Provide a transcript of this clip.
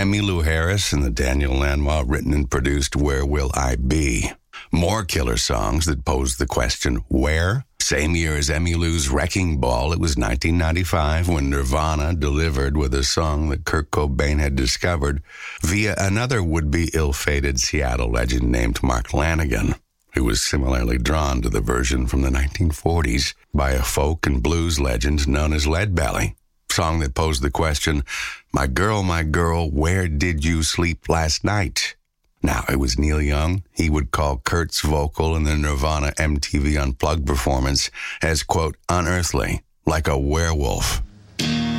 Emmylou Harris and the Daniel Lanois written and produced Where Will I Be? More killer songs that posed the question, where? Same year as Emmylou's Wrecking Ball, it was 1995 when Nirvana delivered with a song that Kurt Cobain had discovered via another would-be ill-fated Seattle legend named Mark Lanigan, who was similarly drawn to the version from the 1940s by a folk and blues legend known as Leadbelly. Song that posed the question, my girl, where did you sleep last night? Now, it was Neil Young. He would call Kurt's vocal in the Nirvana MTV Unplugged performance as, quote, unearthly, like a werewolf.